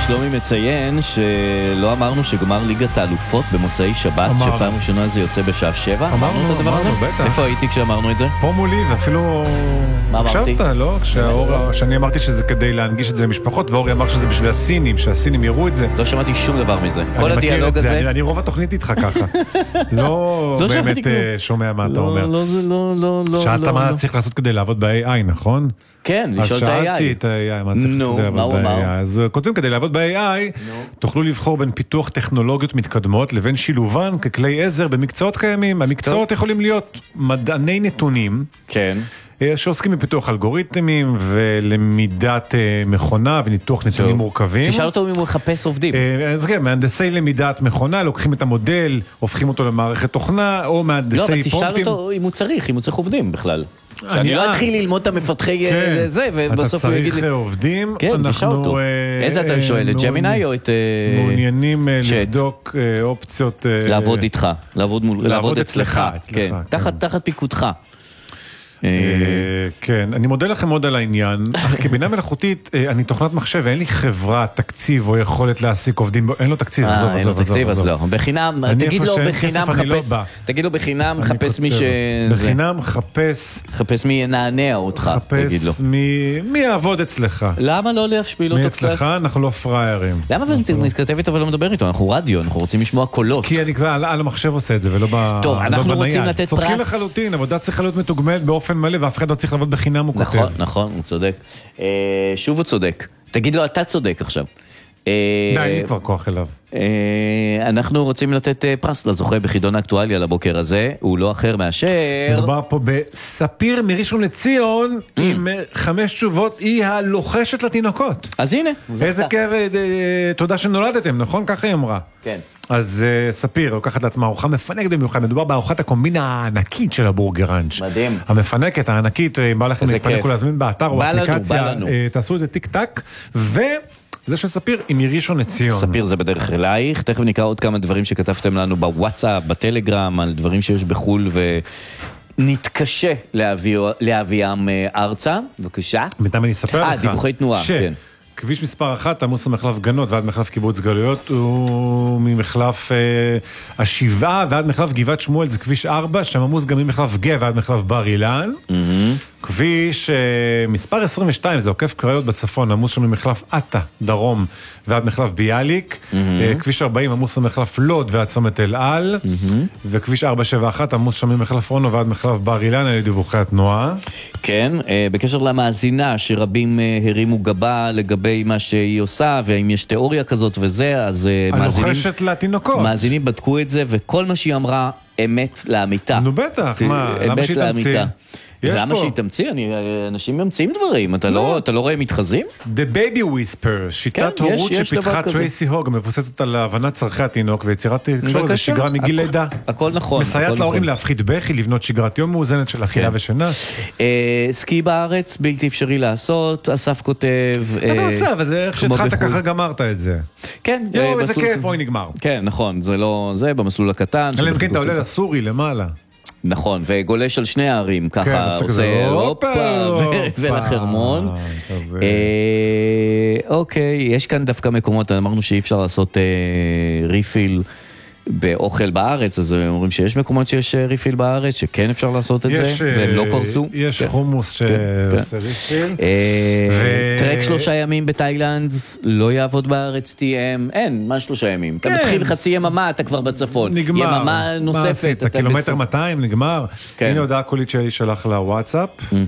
שלומי מציין שלא אמרנו שגמר ליגת האלופות במוצאי שבת, שפעם ראשונה זה יוצא בשעה 7. אמרנו את הדבר הזה? איפה הייתי כשאמרנו את זה? פה מולי, ואפילו... מה אמרתי? הקשבת, לא? כשאני אמרתי שזה כדי להנגיש את זה למשפחות, ואורי אמר שזה בשביל הסינים, שהסינים יראו את זה. לא שמעתי שום דבר מזה. כל הדיאלוג הזה... אני רוב התוכנית איתך ככה. לא באמת שומע מה אתה אומר. לא. שאלת מה צריך לעשות כדי לעבוד ב-AI, נכון? כן, לשאול את ה-AI. אז שאלתי את ה-AI, מה צריך לעשות כדי לעבוד ב-AI. אז כותבים, כדי לעבוד ב-AI, תוכלו לבחור בין פיתוח טכנולוגיות מתקדמות לבין שילובן ככלי עזר במקצועות קיימים. המקצועות יכולים להיות מדעני נתונים. כן. שעוסקים בפיתוח אלגוריתמים ולמידת מכונה וניתוח נתונים מורכבים. תשאל אותו אם הוא מחפש עובדים. אז כן, מהנדסי למידת מכונה, לוקחים את המודל, הופכים אותו למערכת תוכנה, או מהנדסי פרומפטים. לא, אבל תשאל אותו אם הוא צריך עובדים בכלל. שאני לא אתחיל ללמוד את המפתחי זה, ובסוף הוא יגיד לי... אתה צריך עובדים. כן, תשאל אותו. איזה אתה שואל, את ג'מיני או את... מעוניינים לבדוק אופציות... לעבוד איתך, לעבוד אצלך. תחת פיקודך. כן, אני מודה לכם מאוד על העניין, אך כבינה מלאכותית, אני תוכנת מחשב, ואין לי חברה, תקציב או יכולת להעסיק עובדים, אין לו תקציב, אין לו תקציב, אז לא. בחינם, תגיד לו בחינם, חפש מי ש... בחינם, חפש מי ינענע אותך, תגיד לו. חפש מי יעבוד אצלך. למה לא להשפיל אותו קצת? מי אצלך, אנחנו לא פריירים. למה נתכתב איתו ולא מדבר איתו? אנחנו רדיו, אנחנו רוצים לשמוע קולות. כי אני כבר על המחשב עושה את זה, ולא בנייד. טוב, אנחנו רוצים לתת פרס. צודקים לחלוטין, עבודה צריכה להיות מתוגמלת באופן מלא, ואף אחד לא צריך לעבוד בחינם, הוא כותב. נכון, הוא צודק. שוב הוא צודק. תגיד לו, אתה צודק עכשיו. די, אין לי כבר כוח אליו. אנחנו רוצים לתת פרס לזוכה בחידון האקטואליה לבוקר הזה, הוא לא אחר מאשר... מדובר פה בספיר מראשון לציון, עם 5 תשובות, היא הלוחשת לתינוקות. אז הנה. איזה כיף, תודה שנולדתם, נכון? ככה היא אמרה. כן. אז ספיר לוקחת לעצמה ארוחה מפנקת במיוחד, מדובר בארוחת הקומבינה הענקית של הבורגראנץ'. מדהים. המפנקת, הענקית, בא לכם להתפנק ולהזמין באתר או באפליקציה, תעשו את זה טיק טק, זה של ספיר עם מראשון לציון. ספיר זה בדרך אלייך, תכף נקרא עוד כמה דברים שכתבתם לנו בוואטסאפ, בטלגרם, על דברים שיש בחול ונתקשה להביאם ארצה. בבקשה. בינתיים אני אספר לך. דיווחי תנועה, כן. כביש מספר 1, עמוס ממחלף גנות ועד מחלף קיבוץ גלויות, הוא ממחלף השבעה ועד מחלף גבעת שמואל, זה כביש 4, שם עמוס גם ממחלף גאה ועד מחלף בר אילן. כביש מספר 22, זה עוקף קריות בצפון, עמוס שם ממחלף עטה, דרום ועד מחלף ביאליק. כביש 40, עמוס ממחלף לוד ועד צומת אל על. וכביש 471, עמוס שם ממחלף רונו ועד מחלף בר אילן, אלה דיווחי התנועה. כן, בקשר למאזינה שרבים הרימו גבה לגבי מה שהיא עושה, ואם יש תיאוריה כזאת וזה, אז הלוחשת לתינוקות. מאזינים בדקו את זה, וכל מה שהיא אמרה אמת לאמיתה. נו בטח, מה? למה שהיא תמציא? למה שהיא תמציא? אנשים ממציאים דברים, אתה לא רואה מתחזים? The Baby Whisper, שיטת הורות שפיתחה טרייסי הוג, מבוססת על הבנת צרכי התינוק ויצירת תקשורת ושגרה מגיל לידה. הכל נכון. מסייעת להורים להפחית בכי, לבנות שגרת יום מאוזנת של אכילה ושינה. סקי בארץ, בלתי אפשרי לעשות, אסף כותב... אתה עושה, אבל זה איך שהתחלת ככה גמרת את זה. כן. יואו, איזה כיף, אוי נגמר. כן, נכון, זה לא... זה במסלול הקטן. אלא כן, אתה עולה לסורי למעלה. נכון, וגולש על שני הערים, ככה עושה הופה ולחרמון. אוקיי, יש כאן דווקא מקומות, אמרנו שאי אפשר לעשות ריפיל באוכל בארץ, אז אומרים שיש מקומות שיש ריפיל בארץ, שכן אפשר לעשות את זה, והם לא קורסו. יש חומוס שעושה ריפיל. טרק 3 ימים בתאילנד, לא יעבוד בארץ TM, אין, מה 3 ימים? אתה מתחיל חצי יממה, אתה כבר בצפון. נגמר. יממה נוספת. קילומטר 200, נגמר. הנה הודעה קולית שלי שלח לוואטסאפ.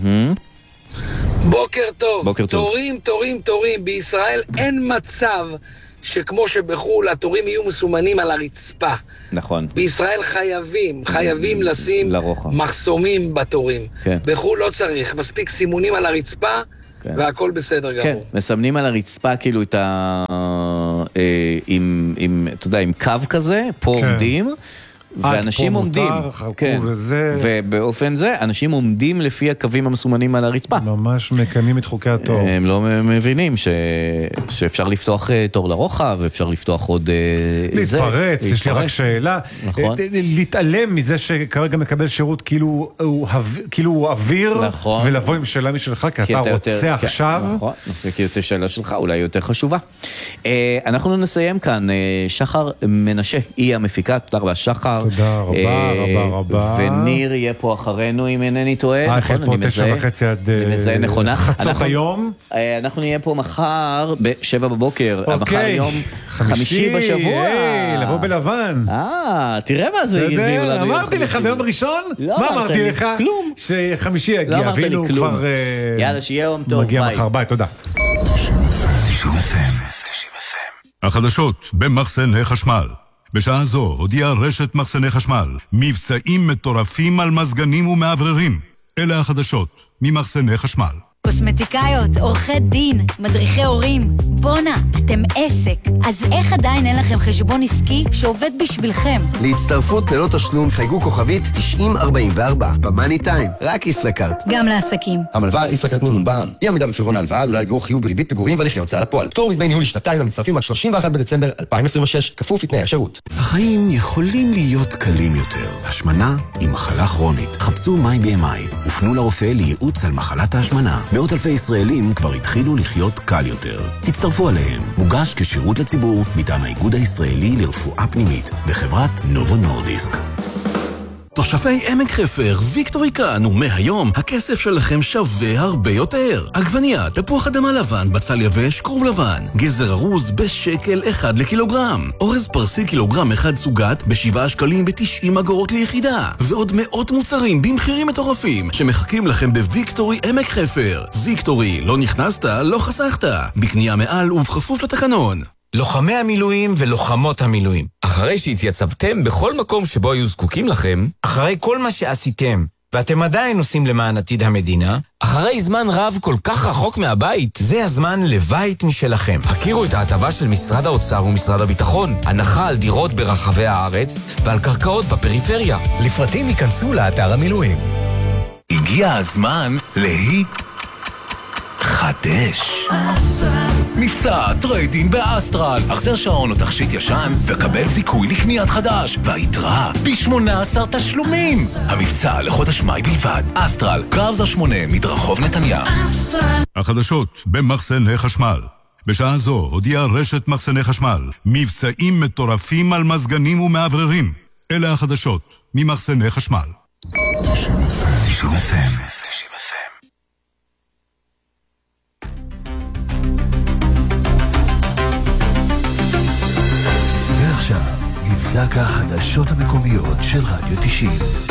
בוקר טוב. תורים. בישראל אין מצב שכמו שבחול התורים יהיו מסומנים על הרצפה. נכון. בישראל חייבים לשים מחסומים בתורים. כן. בחול לא צריך, מספיק סימונים על הרצפה, כן. והכל בסדר גמור. כן, מסמנים על הרצפה כאילו את אתה יודע, עם קו כזה, פה עומדים, ואנשים עומדים, כן, ובאופן זה, אנשים עומדים לפי הקווים המסומנים על הרצפה. ממש מקיימים את חוקי התור. הם לא מבינים שאפשר לפתוח תור לרוחב, ואפשר לפתוח עוד... להתפרץ, יש לי רק שאלה. להתעלם מזה שכרגע מקבל שירות כאילו הוא אוויר, ולבוא עם שאלה משלך, כי אתה רוצה עכשיו. נכון, כי יותר שאלה שלך אולי יותר חשובה. אנחנו נסיים כאן, שחר מנשה, היא המפיקה, תודה רבה שחר. תודה רבה. וניר יהיה פה אחרינו אם אינני טועה. נכון, אני מזהה. חצות היום. אנחנו נהיה פה מחר ב-7 בבוקר, מחר יום חמישי בשבוע. לבוא בלבן. תראה מה זה הביאו לנו. אמרתי לך ביום ראשון? מה אמרתי לך? כלום. שחמישי יגיע. לא אמרת לי כלום. יאללה, שיהיה יום טוב. מגיע מחר, ביי, תודה. החדשות במחסני חשמל. בשעה זו הודיעה רשת מחסני חשמל מבצעים מטורפים על מזגנים ומעבררים. אלה החדשות ממחסני חשמל. קוסמטיקאיות, עורכי דין, מדריכי הורים. בונה, אתם עסק. אז איך עדיין אין לכם חשבון עסקי שעובד בשבילכם? להצטרפות ללא תשלום חייגו כוכבית 9044 במאני טיים, רק ישראכרט. גם לעסקים. המלווה ישראכרט מונבן. אי עמידה בפירעון ההלוואה עלולה לגרור חיוב בריבית פיגורים והליכי הוצאה לפועל. פטור מדמי ניהול לשנתיים למצטרפים עד 31 בדצמבר 2026, כפוף לתנאי השירות. החיים יכולים להיות קלים יותר. השמנה היא מחלה כרונית. חפשו MyBMI ופנו לרופא לייעוץ על מחלת ההשמנה. מאות אלפי ישראלים כבר התחילו לחיות קל יותר. הצטרפו עליהם. מוגש כשירות לציבור מטעם האיגוד הישראלי לרפואה פנימית בחברת נובו נורדיסק. תושבי עמק חפר, ויקטורי כאן, ומהיום הכסף שלכם שווה הרבה יותר. עגבנייה, תפוח אדמה לבן, בצל יבש, כרוב לבן, גזר ארוז בשקל 1 לקילוגרם, אורז פרסי קילוגרם 1 סוגת ב7 שקלים ב90 אגורות ליחידה, ועוד מאות מוצרים במחירים מטורפים שמחכים לכם בוויקטורי עמק חפר. ויקטורי, לא נכנסת, לא חסכת. בקנייה מעל ובכפוף לתקנון. לוחמי המילואים ולוחמות המילואים, אחרי שהתייצבתם בכל מקום שבו היו זקוקים לכם, אחרי כל מה שעשיתם, ואתם עדיין עושים למען עתיד המדינה, אחרי זמן רב כל כך רחוק מהבית, זה הזמן לבית משלכם. הכירו את ההטבה של משרד האוצר ומשרד הביטחון, הנחה על דירות ברחבי הארץ ועל קרקעות בפריפריה. לפרטים ייכנסו לאתר המילואים. הגיע הזמן חדש. מבצע טריידין באסטרל. החזר שעון או תכשיט ישן וקבל זיכוי לקניית חדש, והיתרה ב18 תשלומים. המבצע לחודש מאי בלבד. אסטרל, קרבזר 8, מדרחוב נתניה. החדשות במחסני חשמל. בשעה זו הודיעה רשת מחסני חשמל מבצעים מטורפים על מזגנים ומעבררים. אלה החדשות ממחסני חשמל. 90 FM. ועכשיו, מבזק החדשות המקומיות של רדיו 90.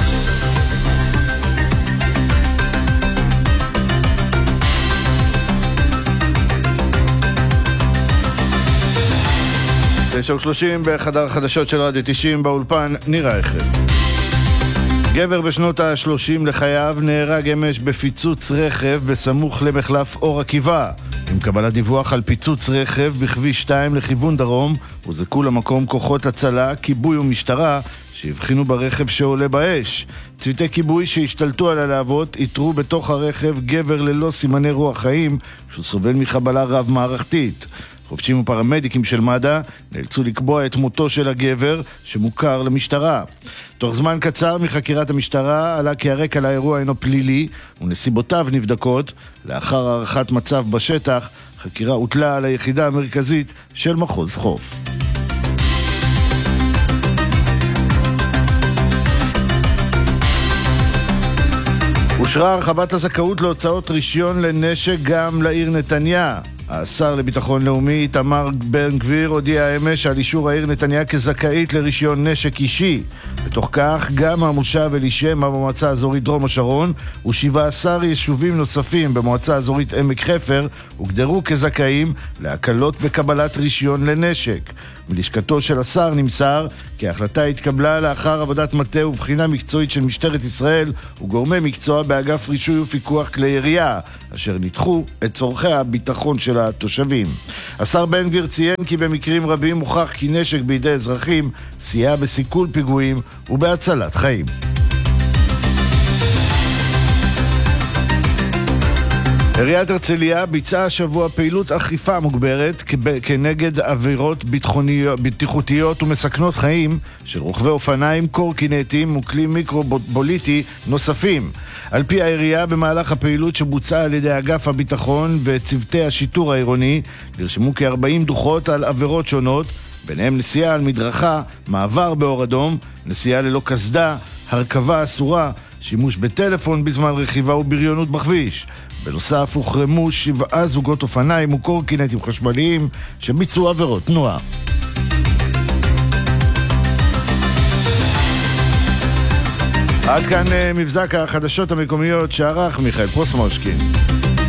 תשע 30 בחדר החדשות של רדיו 90 באולפן ניר רייכל. גבר בשנות ה-30 לחייו נהרג אמש בפיצוץ רכב בסמוך למחלף אור עקיבא. עם קבלת דיווח על פיצוץ רכב בכביש 2 לכיוון דרום, הוזעקו למקום כוחות הצלה, כיבוי ומשטרה שהבחינו ברכב שעולה באש. צוותי כיבוי שהשתלטו על הלהבות איתרו בתוך הרכב גבר ללא סימני רוח חיים שהוא סובל מחבלה רב מערכתית. חובשים ופרמדיקים של מד"א נאלצו לקבוע את מותו של הגבר שמוכר למשטרה. תוך זמן קצר מחקירת המשטרה עלה כי הרקע לאירוע אינו פלילי ונסיבותיו נבדקות. לאחר הערכת מצב בשטח, חקירה הוטלה על היחידה המרכזית של מחוז חוף. אושרה הרחבת הזכאות להוצאות רישיון לנשק גם לעיר נתניה. השר לביטחון לאומי איתמר בן גביר הודיע אמש על אישור העיר נתניה כזכאית לרישיון נשק אישי. בתוך כך גם המושב אלישמע במועצה האזורית דרום השרון ו17 יישובים נוספים במועצה האזורית עמק חפר הוגדרו כזכאים להקלות בקבלת רישיון לנשק. מלשכתו של השר נמסר כי ההחלטה התקבלה לאחר עבודת מטה ובחינה מקצועית של משטרת ישראל וגורמי מקצוע באגף רישוי ופיקוח כלי ירייה, אשר ניתחו את צורכי הביטחון של של התושבים. השר בן גביר ציין כי במקרים רבים מוכח כי נשק בידי אזרחים סייע בסיכול פיגועים ובהצלת חיים. עיריית הרצליה ביצעה השבוע פעילות אכיפה מוגברת כנגד עבירות בטיחותיות ומסכנות חיים של רוכבי אופניים, קורקינטים וכלי מיקרובוליטי נוספים. על פי העירייה, במהלך הפעילות שבוצעה על ידי אגף הביטחון וצוותי השיטור העירוני, נרשמו כ-40 דוחות על עבירות שונות, ביניהם נסיעה על מדרכה, מעבר באור אדום, נסיעה ללא קסדה, הרכבה אסורה, שימוש בטלפון בזמן רכיבה ובריונות בכביש. בנוסף הוחרמו 7 זוגות אופניים וקורקינטים חשמליים שביצעו עבירות תנועה. עד כאן מבזק החדשות המקומיות שערך מיכאל פרוסמושקין.